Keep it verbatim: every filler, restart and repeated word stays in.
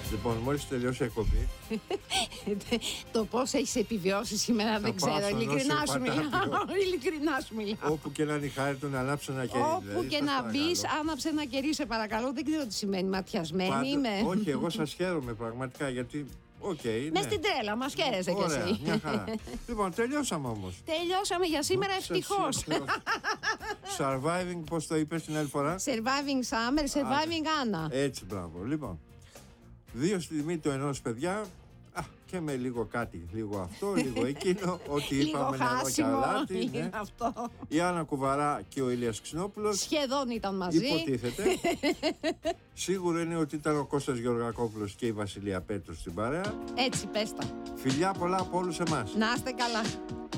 Λοιπόν, μόλις τελειώσει η εκπομπή. Το πώς έχεις επιβιώσει σήμερα δεν ξέρω. Ειλικρινά σου μιλάω. Ειλικρινά σου μιλάω. Όπου και να είναι η χάρη του να ανάψει ένα κερί. Όπου δηλαδή, και να μπεις, άναψε ένα κερί, σε παρακαλώ. Δεν ξέρω τι σημαίνει. Ματιασμένη Πάντε, είμαι. Όχι, εγώ σας χαίρομαι πραγματικά γιατί. Okay, μες ναι. στην τρέλα, μας χαίρεσαι κι εσύ. Μια χαρά. Λοιπόν, τελειώσαμε όμως. Τελειώσαμε για σήμερα, ευτυχώς. Surviving, πώς το είπες την άλλη φορά? Surviving summer, surviving Anna. Έτσι, μπράβο. Λοιπόν, δύο στη τιμή του ενός, παιδιά. Α, και με λίγο κάτι, λίγο αυτό, λίγο εκείνο. Ό,τι είπαμε νερό και αλάτι. Ναι. Αυτό. Η Άννα Κουβαρά και ο Ηλίας Ξινόπουλος. Σχεδόν ήταν μαζί. Υποτίθεται. Σίγουρο είναι ότι ήταν ο Κώστας Γεωργακόπουλος και η Βασιλεία Πέτρου στην παρέα. Έτσι, πες τα. Φιλιά πολλά από όλους εμάς. Να είστε καλά.